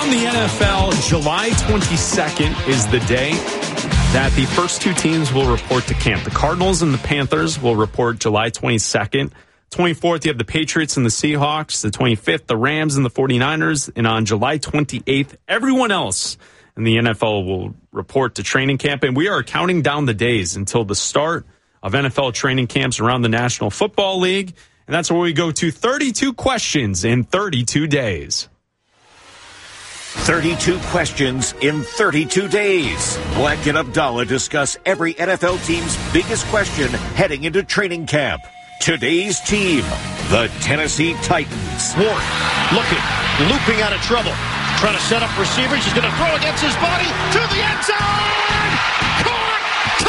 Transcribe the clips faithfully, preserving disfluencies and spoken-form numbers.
Around the N F L, July twenty-second is the day that the first two teams will report to camp. The Cardinals and the Panthers will report July twenty-second. twenty-fourth, you have the Patriots and the Seahawks. The twenty-fifth, the Rams and the forty-niners. And on July twenty-eighth, everyone else in the N F L will report to training camp. And we are counting down the days until the start of N F L training camps around the National Football League. And that's where we go to thirty-two questions in thirty-two days. thirty-two questions in thirty-two days. Black and Abdallah discuss every N F L team's biggest question heading into training camp. Today's team, the Tennessee Titans. Ward looking, looping out of trouble. Trying to set up receivers. He's going to throw against his body to the end zone. Caught!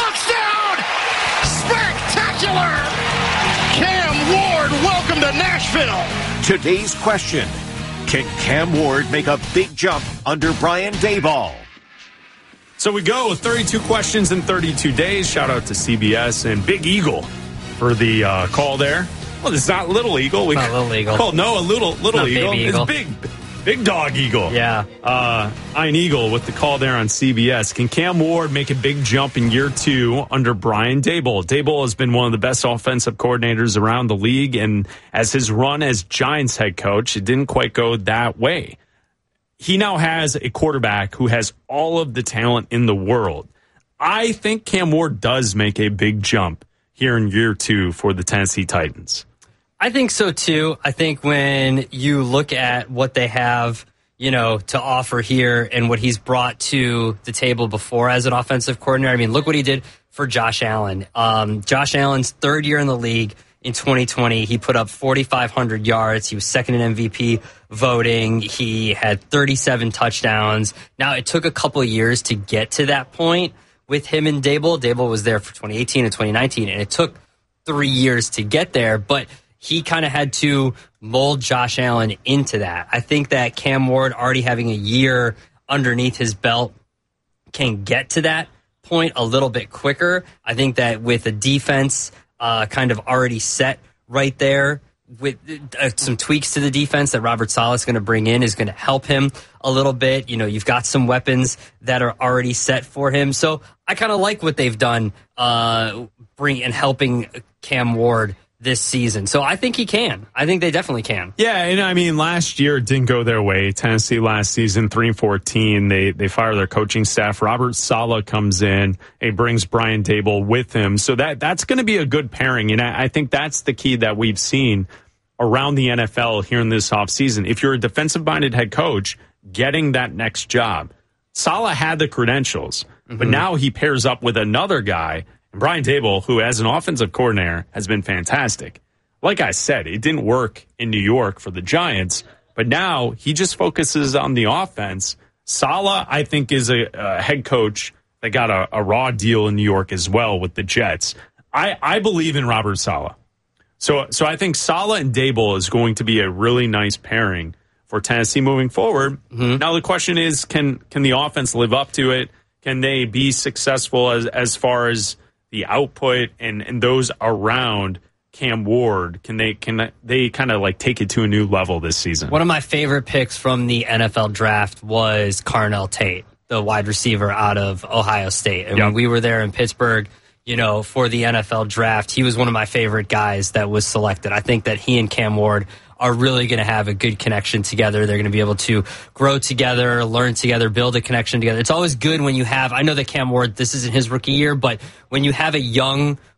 Touchdown! Spectacular! Cam Ward, welcome to Nashville. Today's question. Can Cam Ward make a big jump under Brian Daboll? So we go thirty-two questions in thirty-two days. Shout out to C B S and Big Eagle for the uh, call there. Well, it's not Little Eagle. We not Little Eagle. Called no, a little little eagle. eagle. It's big, big dog eagle. Yeah. Uh, Iron Eagle with the call there on C B S. Can Cam Ward make a big jump in year two under Brian Daboll? Daboll has been one of the best offensive coordinators around the league, and as his run as Giants head coach, it didn't quite go that way. He now has a quarterback who has all of the talent in the world. I think Cam Ward does make a big jump here in year two for the Tennessee Titans. I think so, too. I think when you look at what they have, you know, to offer here and what he's brought to the table before as an offensive coordinator, I mean, look what he did for Josh Allen. Um, Josh Allen's third year in the league in twenty twenty, he put up forty-five hundred yards. He was second in M V P voting. He had thirty-seven touchdowns. Now, it took a couple of years to get to that point with him and Daboll. Daboll was there for twenty eighteen and twenty nineteen, and it took three years to get there, but he kind of had to mold Josh Allen into that. I think that Cam Ward, already having a year underneath his belt, can get to that point a little bit quicker. I think that with a defense uh, kind of already set right there, with uh, some tweaks to the defense that Robert Saleh is going to bring in is going to help him a little bit. You know, you've got some weapons that are already set for him. So I kind of like what they've done uh, bring and helping Cam Ward this season. So I think he can. I think they definitely can. Yeah, and I mean, last year it didn't go their way. Tennessee last season, three and fourteen. They they fire their coaching staff. Robert Saleh comes in and brings Brian Daboll with him. So that that's going to be a good pairing. And I, I think that's the key that we've seen around the N F L here in this offseason. If you're a defensive-minded head coach, getting that next job. Saleh had the credentials, mm-hmm. but now he pairs up with another guy. And Brian Daboll, who as an offensive coordinator has been fantastic. Like I said, it didn't work in New York for the Giants, but now he just focuses on the offense. Saleh, I think, is a, a head coach that got a, a raw deal in New York as well with the Jets. I, I believe in Robert Saleh. So, so I think Saleh and Daboll is going to be a really nice pairing for Tennessee moving forward. Mm-hmm. Now the question is, can can the offense live up to it? Can they be successful as as far as the output and, and those around Cam Ward? Can they can they kind of like take it to a new level this season? One of my favorite picks from the N F L draft was Carnell Tate, the wide receiver out of Ohio State. And yep. when we were there in Pittsburgh, you know, for the N F L draft, he was one of my favorite guys that was selected. I think that he and Cam Ward are really going to have a good connection together. They're going to be able to grow together, learn together, build a connection together. It's always good when you have, I know that Cam Ward, this isn't his rookie year, but when you have a young